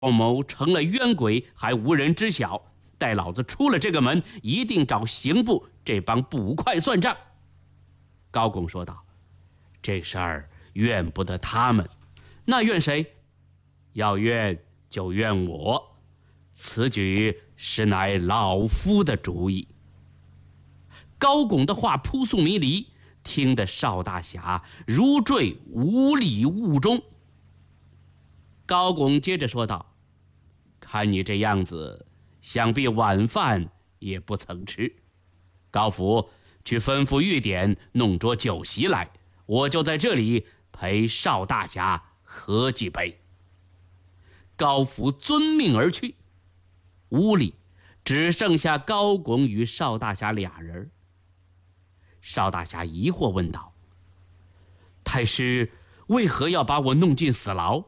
某成了冤鬼，还无人知晓。待老子出了这个门，一定找刑部这帮捕快算账。高拱说道：“这事儿怨不得他们，那怨谁？要怨就怨我。此举实乃老夫的主意。”高拱的话扑朔迷离，听得邵大侠如坠无里雾中。高拱接着说道：“看你这样子，想必晚饭也不曾吃。高福，去吩咐御典弄桌酒席来，我就在这里陪邵大侠喝几杯。”高福遵命而去，屋里只剩下高拱与邵大侠俩人。邵大侠疑惑问道：“太师为何要把我弄进死牢？”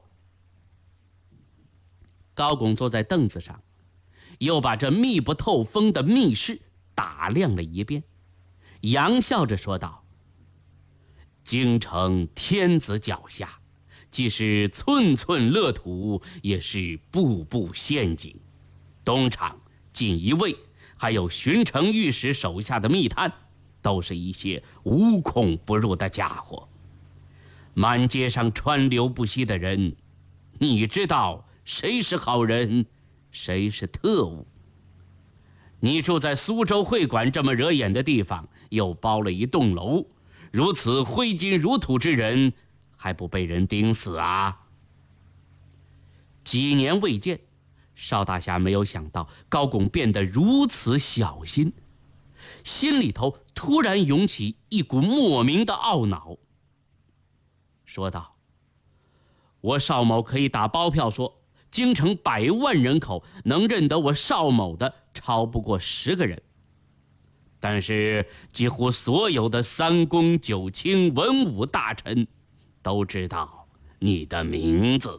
高拱坐在凳子上，又把这密不透风的密室打量了一遍，扬笑着说道：“京城天子脚下，既是寸寸乐土，也是步步陷阱。东厂、锦衣卫，还有巡城御史手下的密探，都是一些无孔不入的家伙。满街上川流不息的人，你知道谁是好人，谁是特务？你住在苏州会馆这么惹眼的地方，又包了一栋楼，如此挥金如土之人，还不被人盯死啊？”几年未见，邵大侠没有想到高拱变得如此小心，心里头突然涌起一股莫名的懊恼，说道：“我邵某可以打包票说，京城100万人口能认得我邵某的超不过10个人，但是几乎所有的三公九卿文武大臣都知道你的名字。”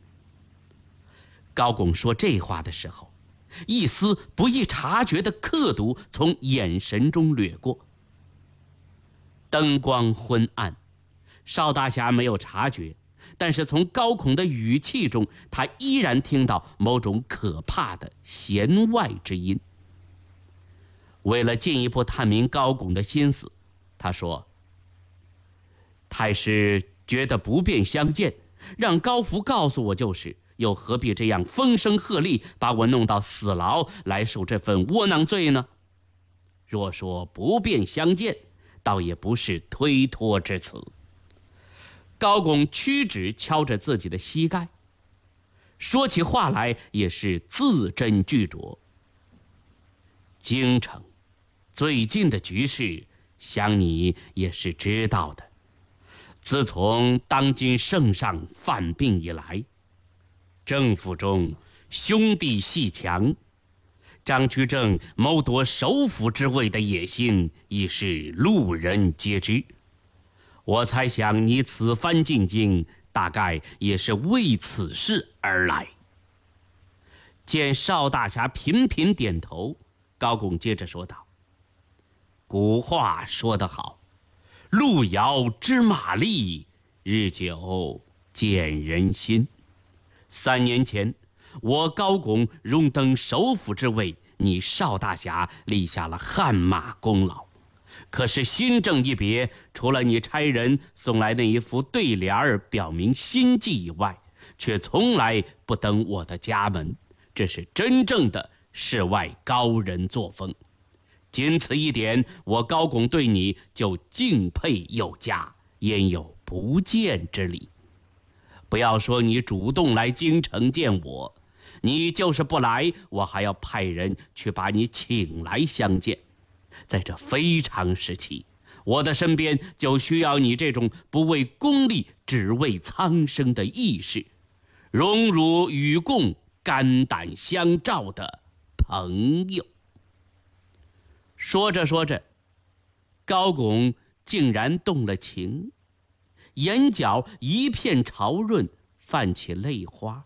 高拱说这话的时候，一丝不易察觉的刻毒从眼神中掠过。灯光昏暗，邵大侠没有察觉，但是从高拱的语气中，他依然听到某种可怕的弦外之音。为了进一步探明高拱的心思，他说：“太师觉得不便相见，让高福告诉我就是，又何必这样风声鹤唳，把我弄到死牢来受这份窝囊罪呢？若说不便相见，倒也不是推脱之词。”高拱屈指敲着自己的膝盖，说起话来也是字斟句酌。京城最近的局势，想你也是知道的。自从当今圣上犯病以来，政府中兄弟阋墙，张居正谋夺首辅之位的野心已是路人皆知。我猜想你此番进京，大概也是为此事而来。见邵大侠频频点头，高拱接着说道：“古话说得好，路遥知马力，日久见人心。3年前，我高拱荣登首辅之位，你邵大侠立下了汗马功劳。可是新政一别，除了你差人送来那一副对联儿表明心迹以外，却从来不登我的家门，这是真正的世外高人作风。仅此一点，我高拱对你就敬佩有加，焉有不见之理？不要说你主动来京城见我，你就是不来，我还要派人去把你请来相见。在这非常时期，我的身边就需要你这种不为功利只为苍生的义士，荣辱与共，肝胆相照的朋友。”说着说着，高拱竟然动了情，眼角一片潮润，泛起泪花。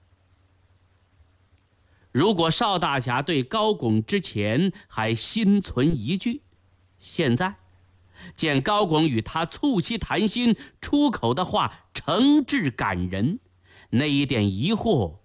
如果邵大侠对高拱之前还心存疑惧，现在见高拱与他促膝谈心，出口的话诚挚感人，那一点疑惑